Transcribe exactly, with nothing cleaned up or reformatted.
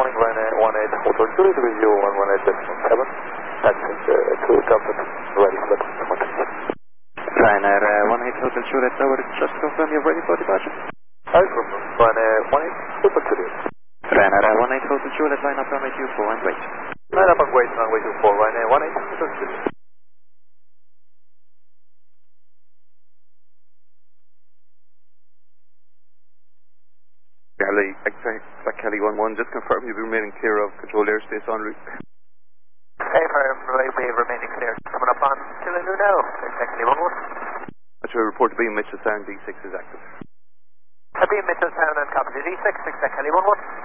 morning, Ryanair one eight Hotel Juliet with you one one eight decimal seven. That's uh, to Dublin, ready for the contact. Ryanair uh, one eight Hotel Juliet, I would just confirm you're ready for departure. I confirm, Ryanair one eight Hotel Juliet. Ryanair uh, one eight Hotel Juliet, line up runway two four and wait. Line up and wait, runway two four, Ryanair one eight Hotel Juliet. Kelly, exact Kelly one one, just confirm you'll be remaining clear of controlled airspace en route. Hey, we'll be remaining clear. Coming up on Killaloe now, exact Kelly one one. That's your report to be in Mitchellstown, D six is active. I'll be in Mitchellstown and copy D six, exact Kelly one one.